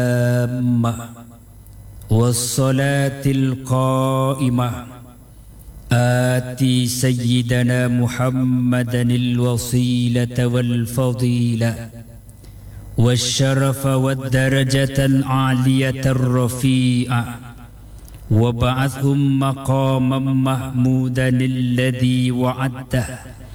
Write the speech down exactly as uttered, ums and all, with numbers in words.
التامة والصلاة القائمة آتي سيدنا محمدا الوصيلة والفضيلة والشرف والدرجة العالية الرفيعة وابعثهم مقاما محمودا الذي وعدته